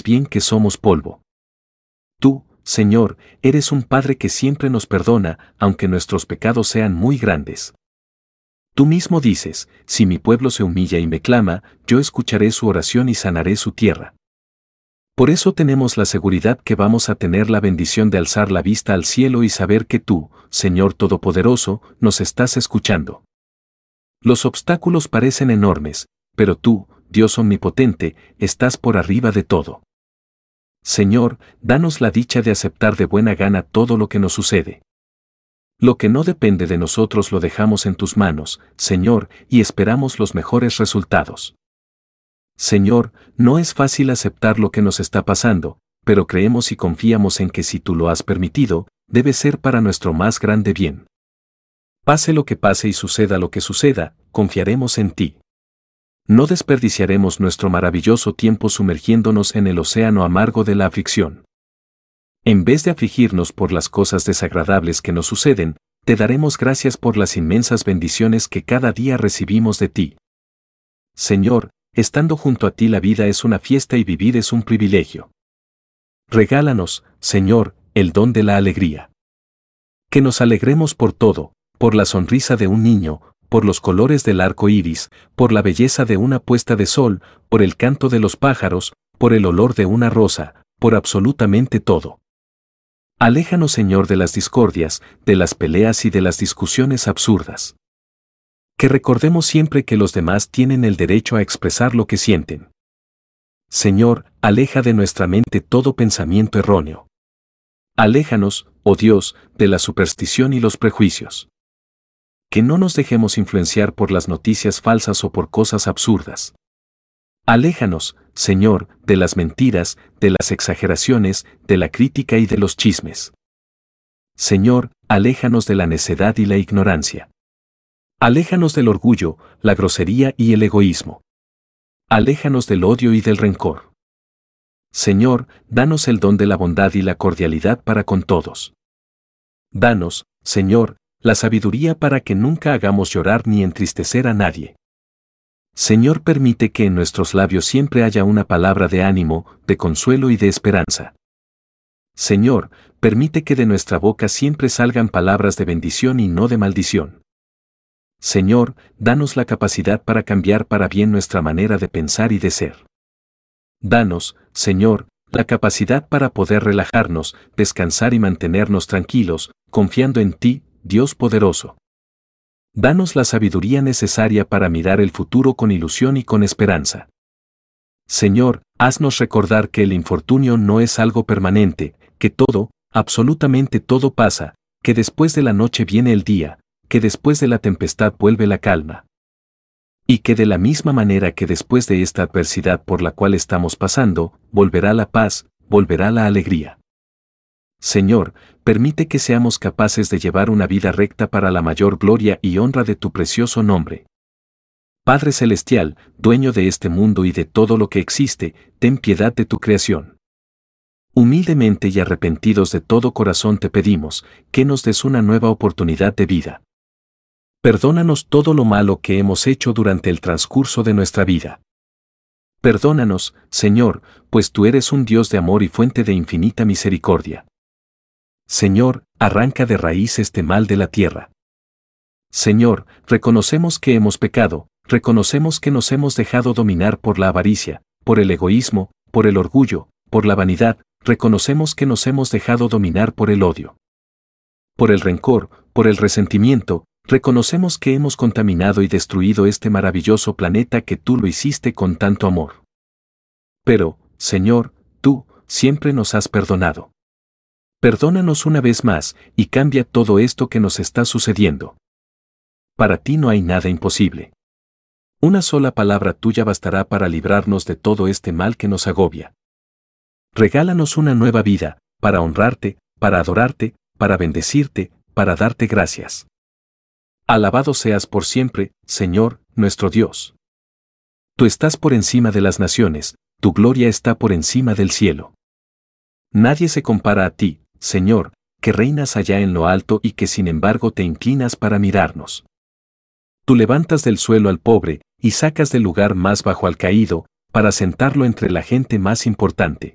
bien que somos polvo. Tú, Señor, eres un Padre que siempre nos perdona, aunque nuestros pecados sean muy grandes. Tú mismo dices, si mi pueblo se humilla y me clama, yo escucharé su oración y sanaré su tierra. Por eso tenemos la seguridad que vamos a tener la bendición de alzar la vista al cielo y saber que tú, Señor Todopoderoso, nos estás escuchando. Los obstáculos parecen enormes, pero tú, Dios omnipotente, estás por arriba de todo. Señor, danos la dicha de aceptar de buena gana todo lo que nos sucede. Lo que no depende de nosotros lo dejamos en tus manos, Señor, y esperamos los mejores resultados. Señor, no es fácil aceptar lo que nos está pasando, pero creemos y confiamos en que si tú lo has permitido, debe ser para nuestro más grande bien. Pase lo que pase y suceda lo que suceda, confiaremos en ti. No desperdiciaremos nuestro maravilloso tiempo sumergiéndonos en el océano amargo de la aflicción. En vez de afligirnos por las cosas desagradables que nos suceden, te daremos gracias por las inmensas bendiciones que cada día recibimos de ti. Señor, estando junto a ti la vida es una fiesta y vivir es un privilegio. Regálanos, Señor, el don de la alegría. Que nos alegremos por todo, por la sonrisa de un niño, por los colores del arco iris, por la belleza de una puesta de sol, por el canto de los pájaros, por el olor de una rosa, por absolutamente todo. Aléjanos, Señor, de las discordias, de las peleas y de las discusiones absurdas. Que recordemos siempre que los demás tienen el derecho a expresar lo que sienten. Señor, aleja de nuestra mente todo pensamiento erróneo. Aléjanos, oh Dios, de la superstición y los prejuicios. Que no nos dejemos influenciar por las noticias falsas o por cosas absurdas. Aléjanos, Señor, de las mentiras, de las exageraciones, de la crítica y de los chismes. Señor, aléjanos de la necedad y la ignorancia. Aléjanos del orgullo, la grosería y el egoísmo. Aléjanos del odio y del rencor. Señor, danos el don de la bondad y la cordialidad para con todos. Danos, Señor, la sabiduría para que nunca hagamos llorar ni entristecer a nadie. Señor, permite que en nuestros labios siempre haya una palabra de ánimo, de consuelo y de esperanza. Señor, permite que de nuestra boca siempre salgan palabras de bendición y no de maldición. Señor, danos la capacidad para cambiar para bien nuestra manera de pensar y de ser. Danos, Señor, la capacidad para poder relajarnos, descansar y mantenernos tranquilos, confiando en ti, Dios poderoso. Danos la sabiduría necesaria para mirar el futuro con ilusión y con esperanza. Señor, haznos recordar que el infortunio no es algo permanente, que todo, absolutamente todo pasa, que después de la noche viene el día, que después de la tempestad vuelve la calma. Y que de la misma manera que después de esta adversidad por la cual estamos pasando, volverá la paz, volverá la alegría. Señor, permite que seamos capaces de llevar una vida recta para la mayor gloria y honra de tu precioso nombre. Padre Celestial, dueño de este mundo y de todo lo que existe, ten piedad de tu creación. Humildemente y arrepentidos de todo corazón te pedimos, que nos des una nueva oportunidad de vida. Perdónanos todo lo malo que hemos hecho durante el transcurso de nuestra vida. Perdónanos, Señor, pues tú eres un Dios de amor y fuente de infinita misericordia. Señor, arranca de raíz este mal de la tierra. Señor, reconocemos que hemos pecado, reconocemos que nos hemos dejado dominar por la avaricia, por el egoísmo, por el orgullo, por la vanidad, reconocemos que nos hemos dejado dominar por el odio. Por el rencor, por el resentimiento, reconocemos que hemos contaminado y destruido este maravilloso planeta que tú lo hiciste con tanto amor. Pero, Señor, tú, siempre nos has perdonado. Perdónanos una vez más, y cambia todo esto que nos está sucediendo. Para ti no hay nada imposible. Una sola palabra tuya bastará para librarnos de todo este mal que nos agobia. Regálanos una nueva vida, para honrarte, para adorarte, para bendecirte, para darte gracias. Alabado seas por siempre, Señor, nuestro Dios. Tú estás por encima de las naciones, tu gloria está por encima del cielo. Nadie se compara a ti, Señor, que reinas allá en lo alto y que sin embargo te inclinas para mirarnos. Tú levantas del suelo al pobre, y sacas del lugar más bajo al caído, para sentarlo entre la gente más importante.